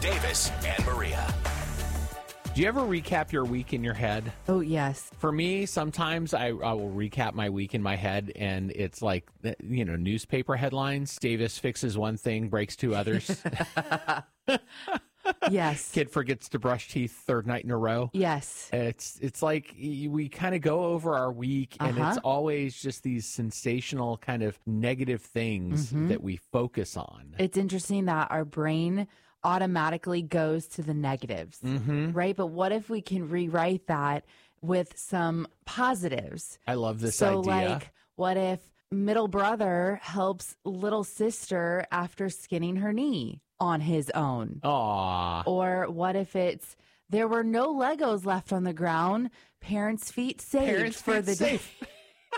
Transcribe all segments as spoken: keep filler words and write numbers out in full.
Davis and Maria. Do you ever recap your week in your head? Oh, yes. For me, sometimes I, I will recap my week in my head, and it's like, you know, newspaper headlines. Davis fixes one thing, breaks two others. Yes. Kid forgets to brush teeth third night in a row. Yes. It's it's like we kind of go over our week, and Uh-huh. it's always just these sensational kind of negative things Mm-hmm. that we focus on. It's interesting that our brain automatically goes to the negatives, Mm-hmm. right? But what if we can rewrite that with some positives? I love this so, idea. like, what if middle brother helps little sister after skinning her knee on his own? Aw. Or what if it's there were no Legos left on the ground, parents' feet saved Parents' for feet the safe. day?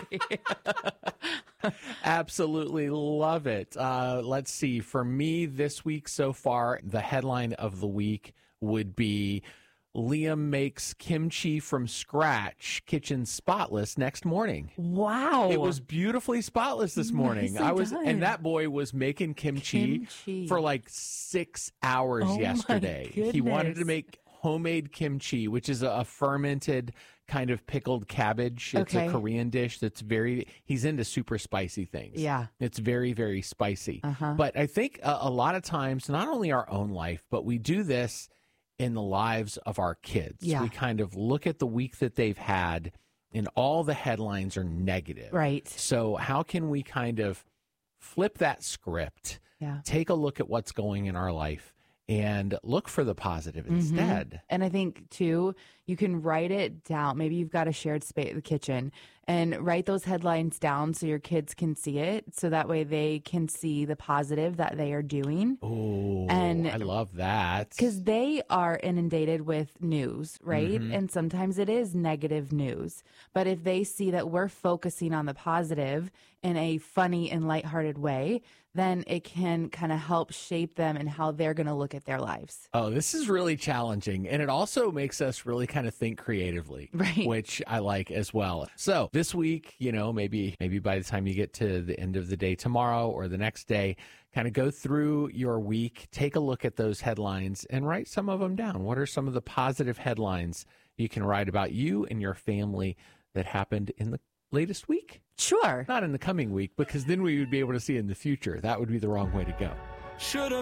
Absolutely love it. Uh, let's see. For me this week so far, the headline of the week would be Liam makes kimchi from scratch, kitchen spotless next morning. Wow. It was beautifully spotless this morning. Nicely I was, done. and that boy was making kimchi, Kimchi. for like six hours Oh, my yesterday. He wanted to goodness. make homemade kimchi, which is a, a fermented kind of pickled cabbage. It's Okay. a Korean dish that's very, he's into super spicy things. Yeah. It's very, very spicy. Uh-huh. But I think a, a lot of times, not only our own life, but we do this in the lives of our kids. Yeah. We kind of look at the week that they've had, and all the headlines are negative. Right. So how can we kind of flip that script, Yeah. take a look at what's going in our life, and look for the positive instead? And I think, too, you can write it down. Maybe you've got a shared space, the kitchen, and write those headlines down so your kids can see it. So that way they can see the positive that they are doing. Oh, And- I love that. Because they are inundated with news, right? Mm-hmm. And sometimes it is negative news. But if they see that we're focusing on the positive in a funny and lighthearted way, then it can kind of help shape them and how they're going to look at their lives. Oh, this is really challenging. And it also makes us really kind of think creatively, Right. which I like as well. So this week, you know, maybe, maybe by the time you get to the end of the day tomorrow or the next day, kind of go through your week, take a look at those headlines and write some of them down. What are some of the positive headlines you can write about you and your family that happened in the latest week? Sure. Not in the coming week, because then we would be able to see in the future. That would be the wrong way to go. Shoulda,